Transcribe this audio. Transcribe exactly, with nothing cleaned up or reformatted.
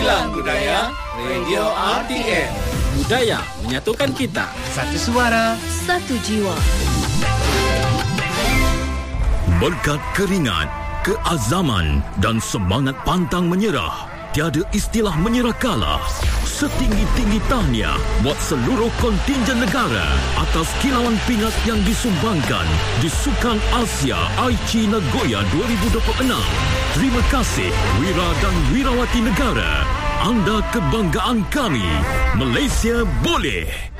Kilang Budaya Radio R T M. Budaya menyatukan kita. Satu suara, satu jiwa. Berkat keringat, keazaman dan semangat pantang menyerah, tiada istilah menyerah kalah. Setinggi-tinggi tahniah buat seluruh kontingen negara atas kilauan pingat yang disumbangkan di Sukan Asia Aichi Nagoya dua ribu dua puluh enam. Terima kasih wira dan wirawati negara. Anda kebanggaan kami. Malaysia boleh.